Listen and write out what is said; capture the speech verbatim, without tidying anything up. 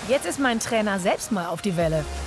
Jetzt ist mein Trainer selbst mal auf die Welle.